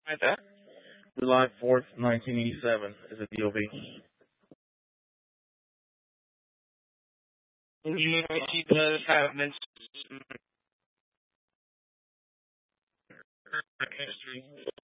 Like that? July 4th, 1987 is a DOB. And UNIT does have mentioned history.